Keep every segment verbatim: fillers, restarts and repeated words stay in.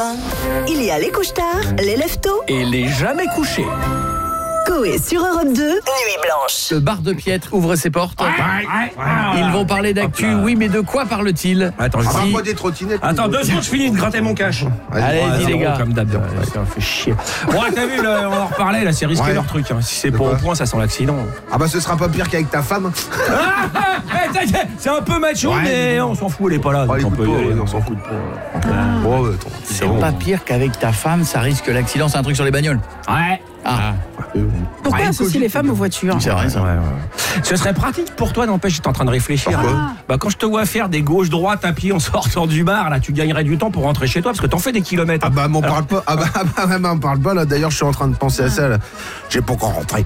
Il y a les couche-tard, les lève-tôt Et les jamais couchés. Coé sur Europe deux, Nuit Blanche. Le bar de Piètre ouvre ses portes. Ils vont parler d'actu, oui, mais de quoi parle-t-il? Attends, je Ah, dis- pas des trottinettes. Attends, deux secondes, je finis de gratter mon cash. Allez-y, les gars. Comme d'hab, ça me fait chier. Bon, t'as vu, là, on en reparlait, là, c'est risqué Ouais. leur truc. hein. Si c'est De pas quoi au point, ça sent l'accident. Ah bah ce sera pas pire qu'avec ta femme. Ah, ah, eh, t'inquiète, c'est un peu macho, Ouais. mais on s'en fout, elle est pas là. Oh, donc écoute on peut pas, y aller. ouais, on s'en fout de pas. Bon, ouais, attends. C'est pas pire qu'avec ta femme, ça risque l'accident, c'est un truc sur les bagnoles. Ouais. Ah, Pourquoi Ouais, associer les femmes aux voitures? c'est vrai ça. Ouais, ouais. Ce serait pratique pour toi, n'empêche, j'étais en train de réfléchir. Pourquoi Bah, quand je te vois faire des gauches-droites à pied en sortant du bar, là, tu gagnerais du temps pour rentrer chez toi parce que t'en fais des kilomètres. Ah bah m'en parle pas. Ah bah, ah bah, ah bah, m'en parle pas là. D'ailleurs je suis en train de penser à ça là. J'ai pas encore rentré.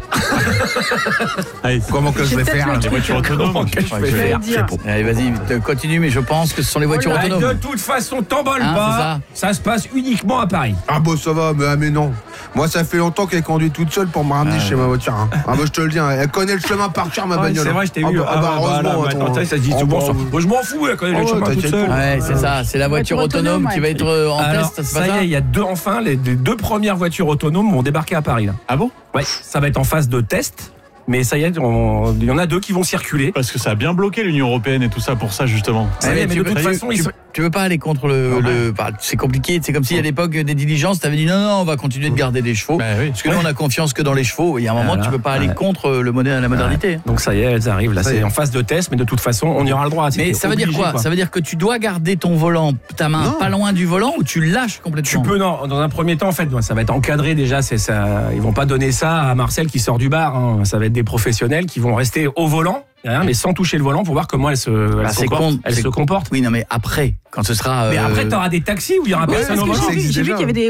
Comment que je J'ai vais peut-être faire le là truc. Comment que je Ouais, vais je vais faire dire. Allez, vas-y, te- continue, mais je pense que ce sont les voitures Oh là, Bah, autonomes. de toute façon, t'emballes Hein, pas. c'est Ça se passe uniquement à Paris. Ah bah ça va, mais, ah, mais non. Moi ça fait longtemps qu'elle conduit toute seule pour me ramener chez ma voiture. Hein. Ah bah je te le dis, hein, elle connaît le chemin par cœur ma Ouais, bagnole. c'est vrai, je t'ai ah vu. Bah, ah bah Ah, bah, heureusement. là, attends. maintenant, ça se dit Ah, souvent. bah, ça. Moi, je m'en fous, elle connaît Ah le ouais, chemin toute t'inquiète seule. pas. Ouais, c'est ça, c'est la voiture voiture autonome autonome, qui va ouais. être euh, en Alors, test, c'est ça pas y ça? est, il y a deux, enfin, les, les deux premières voitures autonomes vont débarquer à Paris. Là. Ah bon? Ouais, ça va être en phase de test. Mais ça y est, on- il y en a deux qui vont circuler. Parce que ça a bien bloqué l'Union Européenne et tout ça pour ça justement. Ouais, Ouais, mais tu de peux- toute tu- façon, tu, ils sont- tu veux pas aller contre le. le- bah, c'est compliqué, c'est comme si à l'époque des diligences, t'avais dit non, non, on va continuer de garder des chevaux. Bah oui. Parce que nous, on a confiance que dans les chevaux. Il y a un moment, Voilà. tu peux pas aller Ouais. contre le modèle, la modernité. Donc ça y est, elles arrivent. Là, Ça y c'est est. en phase de test, mais de toute façon, on y aura le droit. Mais C'est ça veut dire obligé, quoi, Ça veut dire que tu dois garder ton volant, ta main Non. pas loin du volant ou tu lâches Tu complètement? peux, non, dans un premier temps, en fait, ça va être encadré déjà. C'est ça. Ils vont pas donner ça à Marcel qui sort du bar. hein. Ça va être des professionnels qui vont rester au volant, hein, mais sans toucher le volant pour voir comment elle se, elle Ah, se c'est comporte. con, Elle c'est- se comporte. Oui, non, mais après, quand ce sera. Mais euh, après, t'auras des taxis où il y aura Ouais, personne parce au que volant. ça J'ai existe j'ai vu déjà. qu'il y avait des